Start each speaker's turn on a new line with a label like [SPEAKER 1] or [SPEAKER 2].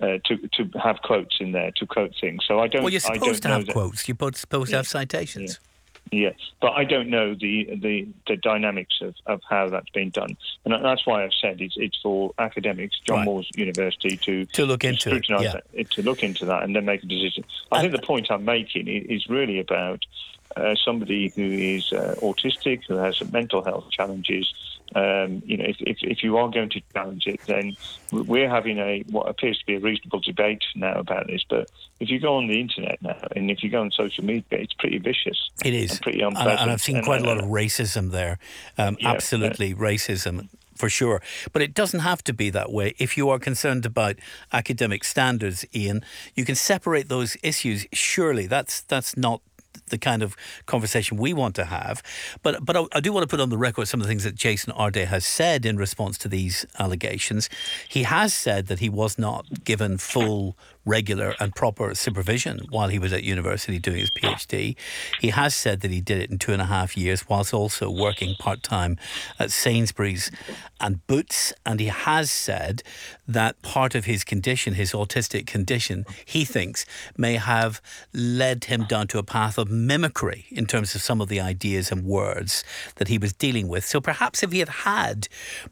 [SPEAKER 1] to have quotes in there to quote things. So I don't.
[SPEAKER 2] Well, you're supposed to have
[SPEAKER 1] that,
[SPEAKER 2] quotes. You're supposed to have citations.
[SPEAKER 1] Yeah. Yes, but I don't know the dynamics of how that's been done, and that's why I've said it's for academics, John Moores University, to
[SPEAKER 2] look into
[SPEAKER 1] scrutinise that, to look into that, and then make a decision. I think the point I'm making is really about somebody who is autistic, who has mental health challenges. If you are going to challenge it, then we're having what appears to be a reasonable debate now about this. But if you go on the internet now, and if you go on social media, it's pretty vicious.
[SPEAKER 2] It is,
[SPEAKER 1] pretty unpleasant.
[SPEAKER 2] And I've seen quite a lot of racism there. Absolutely racism. For sure. But it doesn't have to be that way. If you are concerned about academic standards, Ian, you can separate those issues. Surely that's not the kind of conversation we want to have. But I do want to put on the record some of the things that Jason Arday has said in response to these allegations. He has said that he was not given full, regular and proper supervision while he was at university doing his PhD. He has said that he did it in 2.5 years whilst also working part-time at Sainsbury's and Boots. And he has said that part of his condition, his autistic condition, he thinks may have led him down to a path of mimicry in terms of some of the ideas and words that he was dealing with. So perhaps if he had